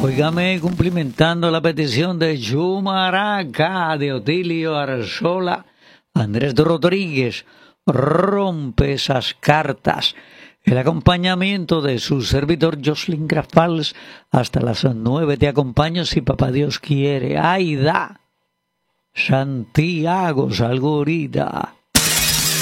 Óigame, cumplimentando la petición de Chumaraca, de Otilio Arzola, Andrés Rodríguez, rompe esas cartas. El acompañamiento de su servidor Jocelyn Grafals, hasta las 9 te acompaño si papá Dios quiere. Aida, Santiago Salgorita.